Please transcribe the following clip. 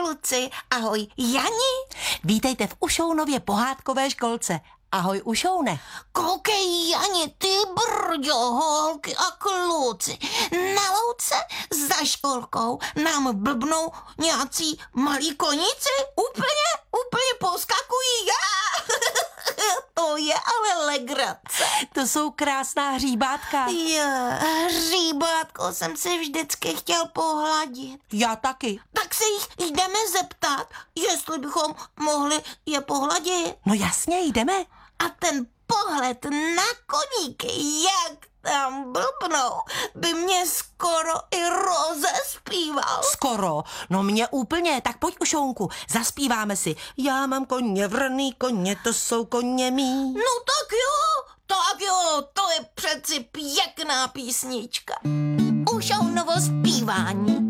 kluci, ahoj Jani. Vítejte v Ušounově pohádkové školce. Ahoj Ušoune. Koukej Jani, ty brďo, holky a kluci. Na louce za školkou nám blbnou nějací malí koníci. Úplně poskakují. To je ale legrace. To jsou krásná hříbátka. Hříbátko jsem si vždycky chtěl pohladit. Já taky. Tak se jich jdeme zeptat, jestli bychom mohli je pohladit. No jasně, jdeme. A ten pohled na koníky, jak tam blbnou, by mě skoro i rozespíval. Skoro. No mě úplně. Tak pojď Ušounku, zaspíváme si. Já mám koně, vrný koně, to jsou koně mý. No tak jo, to je přeci pěkná písnička. Ušounovo zpívání.